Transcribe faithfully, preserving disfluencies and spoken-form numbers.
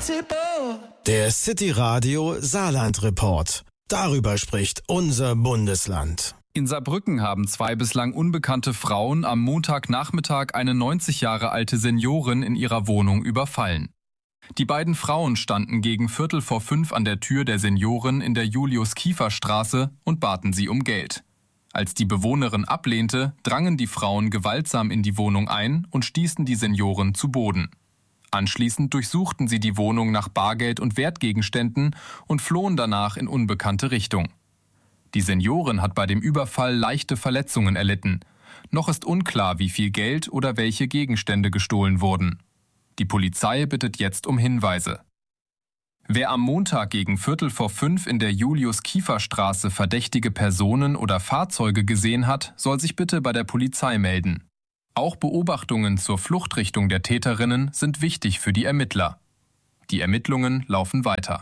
Der City Radio Saarland Report. Darüber spricht unser Bundesland. In Saarbrücken haben zwei bislang unbekannte Frauen am Montagnachmittag eine neunzig Jahre alte Seniorin in ihrer Wohnung überfallen. Die beiden Frauen standen gegen Viertel vor fünf an der Tür der Seniorin in der Julius-Kiefer-Straße und baten sie um Geld. Als die Bewohnerin ablehnte, drangen die Frauen gewaltsam in die Wohnung ein und stießen die Seniorin zu Boden. Anschließend durchsuchten sie die Wohnung nach Bargeld und Wertgegenständen und flohen danach in unbekannte Richtung. Die Seniorin hat bei dem Überfall leichte Verletzungen erlitten. Noch ist unklar, wie viel Geld oder welche Gegenstände gestohlen wurden. Die Polizei bittet jetzt um Hinweise. Wer am Montag gegen Viertel vor fünf in der Julius-Kiefer-Straße verdächtige Personen oder Fahrzeuge gesehen hat, soll sich bitte bei der Polizei melden. Auch Beobachtungen zur Fluchtrichtung der Täterinnen sind wichtig für die Ermittler. Die Ermittlungen laufen weiter.